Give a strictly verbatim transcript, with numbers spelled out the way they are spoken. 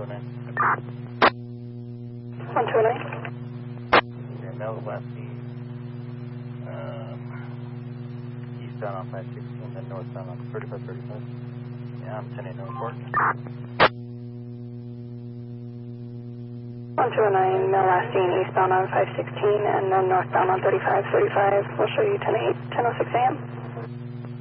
oh nine. one two nine. Yeah, Mel left the um, eastbound on five sixteen, then northbound on thirty-five thirty-five. Yeah, I'm ten eight no report. one two nine, Mel last seen eastbound on five sixteen and then northbound on thirty-five thirty-five. We'll show you ten eight, ten oh six a m